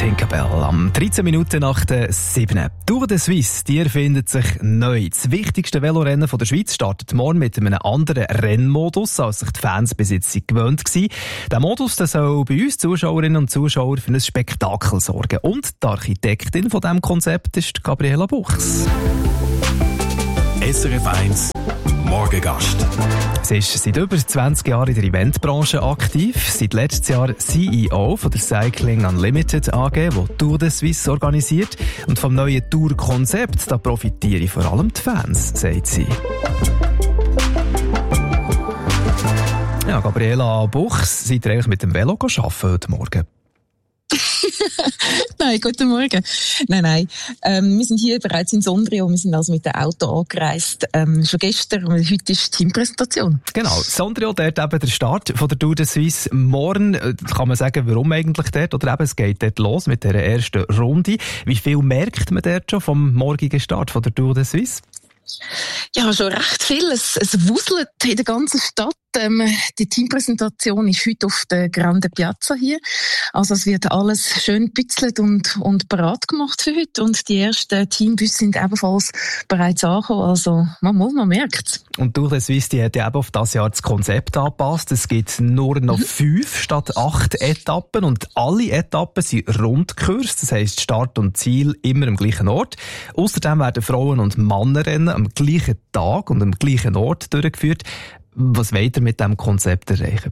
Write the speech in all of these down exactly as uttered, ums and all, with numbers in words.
Tinkerbell am dreizehn Minuten nach der sieben. Tour de Suisse, die erfindet sich neu. Das wichtigste Velorennen der Schweiz startet morgen mit einem anderen Rennmodus, als sich die Fans bis jetzt gewöhnt waren. Der Modus der soll bei uns Zuschauerinnen und Zuschauern für ein Spektakel sorgen. Und die Architektin von diesem Konzept ist Gabriela Buchs. S R F eins Morgengast. Sie ist seit über zwanzig Jahren in der Eventbranche aktiv. Seit letztes Jahr C E O von der Cycling Unlimited A G, die Tour de Suisse organisiert. Und vom neuen Tour-Konzept, da profitieren vor allem die Fans, sagt sie. Ja, Gabriela Buchs, seid ihr eigentlich mit dem Velo arbeiten heute Morgen? Nein, guten Morgen. Nein, nein. Ähm, wir sind hier bereits in Sondrio. Wir sind also mit dem Auto angereist. Ähm, schon gestern und heute ist die Teampräsentation. Genau. Sondrio, dort eben der Start von der Tour de Suisse. Morgen kann man sagen, warum eigentlich dort? Oder eben, es geht dort los mit der ersten Runde. Wie viel merkt man dort schon vom morgigen Start von der Tour de Suisse? Ja, schon recht viel. Es, es wuselt in der ganzen Stadt. Ähm, die Teampräsentation ist heute auf der Grande Piazza hier. Also es wird alles schön gebützelt und, und parat gemacht für heute. Und die ersten Teambusse sind ebenfalls bereits angekommen. Also man, man merkt es. Und Tour de Suisse, die hat ja eben auf das Jahr das Konzept angepasst. Es gibt nur noch mhm. fünf statt acht Etappen. Und alle Etappen sind Rundkurs. Das heisst, Start und Ziel immer am gleichen Ort. Außerdem werden Frauen- und Männerrennen am gleichen Tag und am gleichen Ort durchgeführt. Was wollt ihr mit diesem Konzept erreichen?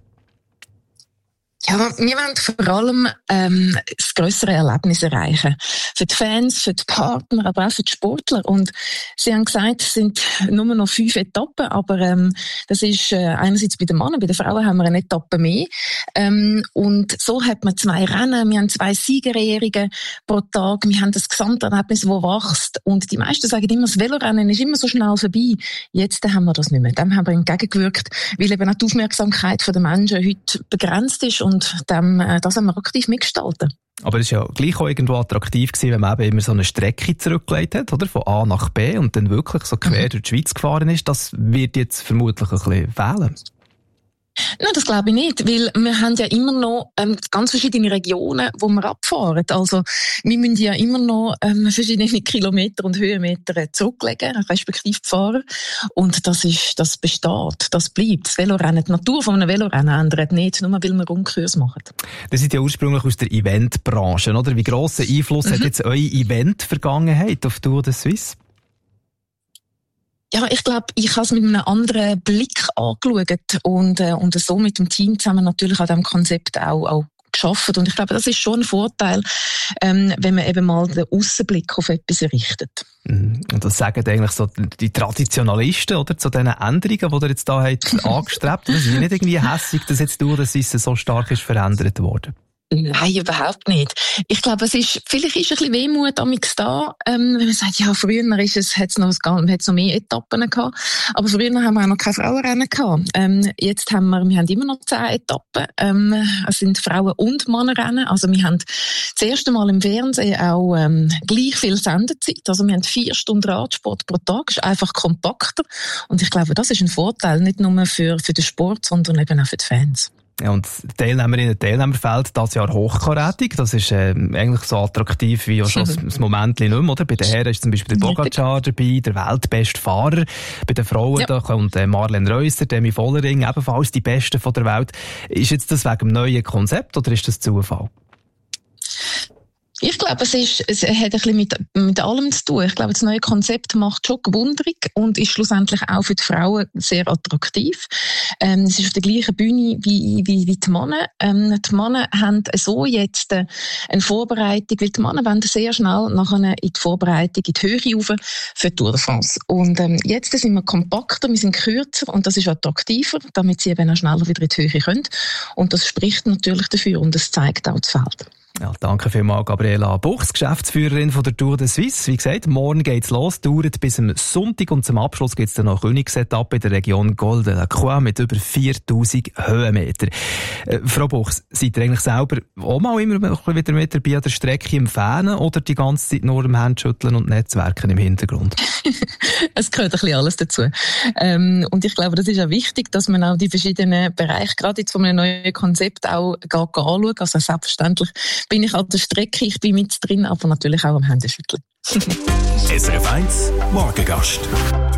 Ja, wir wollen vor allem ähm, das grössere Erlebnis erreichen. Für die Fans, für die Partner, aber auch für die Sportler. Und sie haben gesagt, es sind nur noch fünf Etappen, aber ähm, das ist äh, einerseits bei den Männern, bei den Frauen haben wir eine Etappe mehr. Ähm, und so hat man zwei Rennen, wir haben zwei Siegerehrungen pro Tag, wir haben das Gesamterlebnis, das wächst. Und die meisten sagen immer, das Velorennen ist immer so schnell vorbei. Jetzt haben wir das nicht mehr. Dem haben wir entgegengewirkt, weil eben auch die Aufmerksamkeit der Menschen heute begrenzt ist. Und Und dem, das haben wir aktiv mitgestalten. Aber es war ja gleich auch irgendwo attraktiv gewesen, wenn man eben immer so eine Strecke zurückgelegt hat, oder? Von A nach B und dann wirklich so quer mhm. durch die Schweiz gefahren ist. Das wird jetzt vermutlich ein bisschen fehlen. Nein, das glaube ich nicht, weil wir haben ja immer noch ähm, ganz verschiedene Regionen, wo wir abfahren. Also wir müssen ja immer noch ähm, verschiedene Kilometer und Höhenmeter zurücklegen, respektive fahren. Und das ist, das besteht, das bleibt. Das Velorennen, die Natur von einem Velorennen ändert nicht, nur weil wir Rundkurs machen. Das sind ja ursprünglich aus der Eventbranche, oder? Wie grossen Einfluss mhm. hat jetzt eure Event-Vergangenheit auf Tour de Suisse? Ja, ich glaube, ich habe es mit einem anderen Blick angeschaut und, äh, und so mit dem Team zusammen natürlich an diesem Konzept auch, auch geschafft. Und ich glaube, das ist schon ein Vorteil, ähm, wenn man eben mal den Aussenblick auf etwas errichtet. Und das sagen eigentlich so die Traditionalisten, oder? Zu diesen Änderungen, die ihr jetzt da habt angestrebt. Das ist nicht irgendwie hässig, dass jetzt durch das Wissen so stark ist verändert worden. Nein, überhaupt nicht. Ich glaube, es ist, vielleicht ist ein bisschen Wehmut amix da, ähm, wenn man sagt, ja, früher ist es, hat's noch, hat's noch mehr Etappen gehabt. Aber früher haben wir auch noch keine Frauenrennen gehabt. Ähm, jetzt haben wir, wir haben immer noch zehn Etappen. Ähm, es sind Frauen- und Männerrennen. Also wir haben das erste Mal im Fernsehen auch, ähm, gleich viel Sendezeit. Also wir haben vier Stunden Radsport pro Tag. Ist einfach kompakter. Und ich glaube, das ist ein Vorteil. Nicht nur für, für den Sport, sondern eben auch für die Fans. Ja, und Teilnehmerinnen und Teilnehmerfeld dieses Jahr hochkarätig. Das ist äh, eigentlich so attraktiv wie auch schon das Moment nicht mehr, oder? Bei den Herren ist zum Beispiel der Pogacar dabei, der weltbeste Fahrer. Bei den Frauen ja. da kommt äh, Marlene Reusser, Demi Vollering, ebenfalls die Besten von der Welt. Ist jetzt das wegen dem neuen Konzept oder ist das Zufall? Ich glaube, es, ist, es hat ein bisschen mit, mit allem zu tun. Ich glaube, das neue Konzept macht schon gewundrig und ist schlussendlich auch für die Frauen sehr attraktiv. Ähm, es ist auf der gleichen Bühne wie, wie, wie die Männer. Ähm, die Männer haben so jetzt äh, eine Vorbereitung, weil die Männer wollen sehr schnell nachher in die Vorbereitung in die Höhe rauf für die Tour de France. Und ähm, jetzt sind wir kompakter, wir sind kürzer und das ist attraktiver, damit sie eben auch schneller wieder in die Höhe können. Und das spricht natürlich dafür und das zeigt auch das Feld. Ja, danke vielmals, Gabriela Buchs, Geschäftsführerin von der Tour de Suisse. Wie gesagt, morgen geht's los, dauert bis am Sonntag und zum Abschluss gibt's dann noch Königsetappe in der Region Col de la Croix mit über viertausend Höhenmeter. Äh, Frau Buchs, seid ihr eigentlich selber auch mal immer wieder mit dabei an der Strecke im Fähnen oder die ganze Zeit nur am Handschütteln und Netzwerken im Hintergrund? Es gehört ein bisschen alles dazu. Ähm, und ich glaube, das ist auch wichtig, dass man auch die verschiedenen Bereiche, gerade jetzt von einem neuen Konzept, auch anschaut. Also selbstverständlich bin ich an der Strecke, ich bin mit drin, aber natürlich auch am Händeschütteln. S R F eins Morgengast.